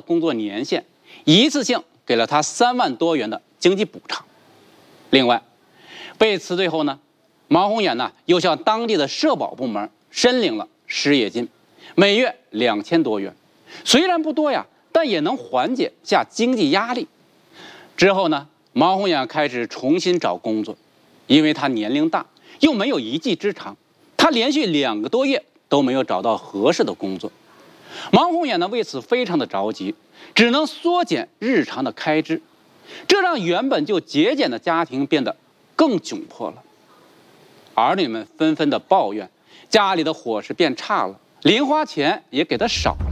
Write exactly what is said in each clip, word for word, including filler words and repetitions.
工作年限，一次性给了他三万多元的经济补偿。另外，被辞退后呢，毛宏远呢又向当地的社保部门申领了失业金，每月两千多元，虽然不多呀，但也能缓解下经济压力。之后呢，毛宏远开始重新找工作，因为他年龄大，又没有一技之长，他连续两个多月都没有找到合适的工作。毛宏远呢为此非常的着急，只能缩减日常的开支，这让原本就节俭的家庭变得更窘迫了。儿女们纷纷的抱怨，家里的伙食变差了，零花钱也给他少了。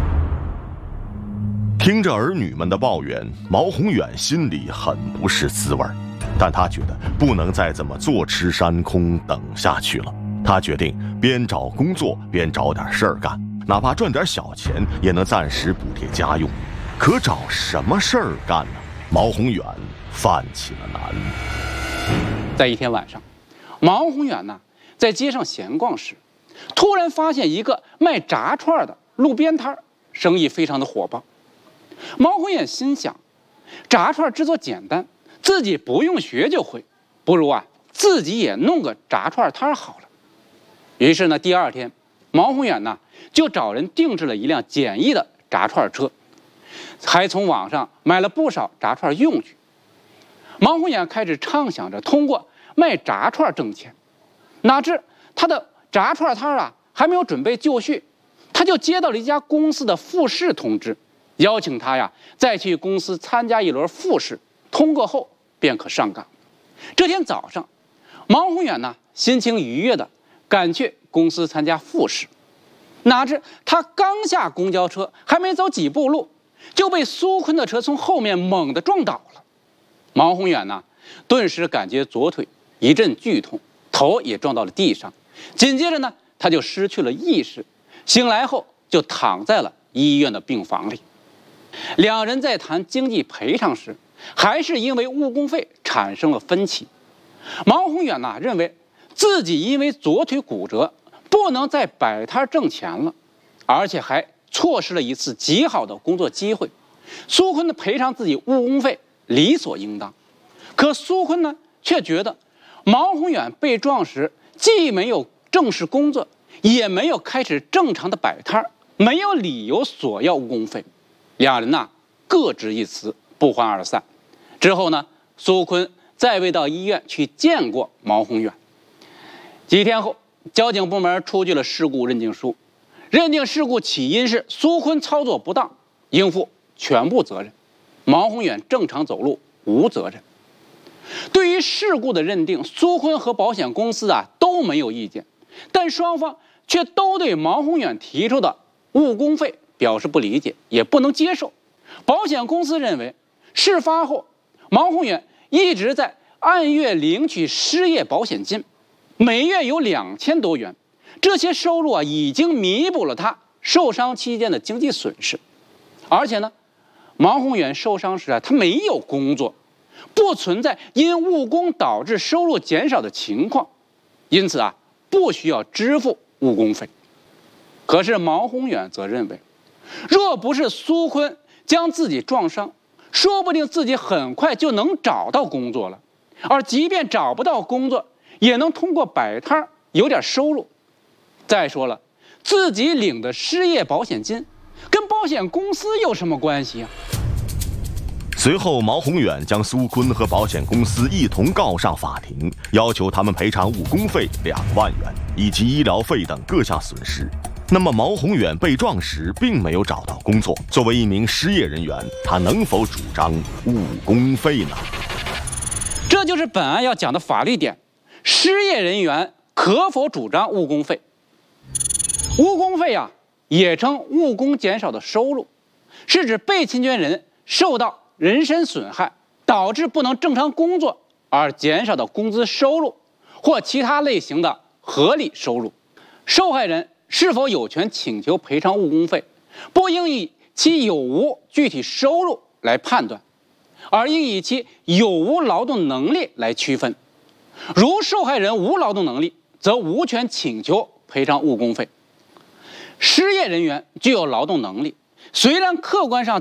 听着儿女们的抱怨，毛宏远心里很不是滋味，但他觉得不能再这么坐吃山空等下去了。他决定边找工作边找点事儿干，哪怕赚点小钱也能暂时补贴家用。可找什么事儿干呢？毛宏远犯起了难。 在一天晚上，毛宏远呢在街上闲逛时，突然发现一个卖炸串的路边摊，生意非常的火爆。毛宏远心想，炸串制作简单，自己不用学就会，不如啊自己也弄个炸串摊好了。于是呢，第二天，毛宏远呢就找人定制了一辆简易的炸串车，还从网上买了不少炸串用具。毛宏远开始畅想着通过卖炸串挣钱，哪知他的炸串摊啊还没有准备就绪，他就接到了一家公司的复试通知，邀请他呀再去公司参加一轮复试，通过后便可上岗。这天早上，毛宏远呢心情愉悦的赶去公司参加复试，哪知他刚下公交车，还没走几步路，就被苏坤的车从后面猛地撞倒了。毛宏远呢顿时感觉左腿一阵剧痛，头也撞到了地上，紧接着呢他就失去了意识，醒来后就躺在了医院的病房里。两人在谈经济赔偿时，还是因为误工费产生了分歧。毛宏远呢认为自己因为左腿骨折，不能再摆摊挣钱了，而且还错失了一次极好的工作机会。苏坤的赔偿自己误工费理所应当，可苏坤呢却觉得毛宏远被撞时既没有正式工作，也没有开始正常的摆摊，没有理由索要误工费。两人呢各执一词，不欢而散。之后呢，苏坤再未到医院去见过毛宏远。几天后，交警部门出具了事故认定书，认定事故起因是苏坤操作不当，应负全部责任。毛宏远正常走路无责任。对于事故的认定，苏坤和保险公司啊都没有意见，但双方却都对毛宏远提出的误工费表示不理解，也不能接受。保险公司认为，事发后毛宏远一直在按月领取失业保险金，每月有两千多元，这些收入啊已经弥补了他受伤期间的经济损失。而且呢，毛宏远受伤时啊，他没有工作，不存在因误工导致收入减少的情况，因此啊，不需要支付误工费。可是毛宏远则认为，若不是苏坤将自己撞伤，说不定自己很快就能找到工作了，而即便找不到工作，也能通过摆摊有点收入。再说了，自己领的失业保险金跟保险公司有什么关系啊？ 随后，毛宏远将苏坤和保险公司一同告上法庭，要求他们赔偿误工费两万元以及医疗费等各项损失。那么，毛宏远被撞时并没有找到工作，作为一名失业人员，他能否主张误工费呢？ 这就是本案要讲的法律点：失业人员可否主张误工费？误工费啊，也称误工减少的收入，是指被侵权人受到人身损害，导致不能正常工作而减少的工资收入或其他类型的合理收入。受害人是否有权请求赔偿误工费，不应以其有无具体收入来判断，而应以其有无劳动能力来区分。如受害人无劳动能力，则无权请求赔偿误工费。失业人员具有劳动能力，虽然客观上